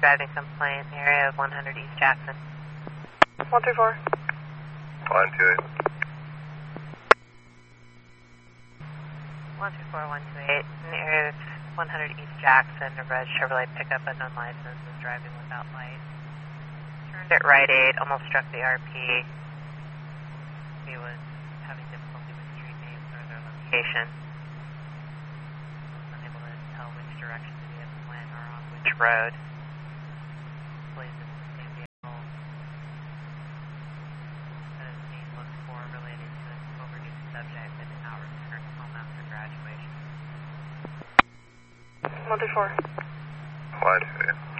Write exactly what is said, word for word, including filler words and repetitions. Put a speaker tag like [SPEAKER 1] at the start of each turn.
[SPEAKER 1] driving complaint area of one hundred East Jackson.
[SPEAKER 2] one three four.
[SPEAKER 3] one two eight.
[SPEAKER 1] one two four one two eight. In the area of one hundred East Jackson, a red Chevrolet pickup, unknown license, was driving without lights. Turned at right eight, almost struck the R P. He was having difficulty with street names or their location. Was unable to tell which direction the vehicle went or on which road. Believes it's the same vehicle that is being looked for related to an overdue subject that did not return home after graduation.
[SPEAKER 2] one three four.
[SPEAKER 3] one two eight.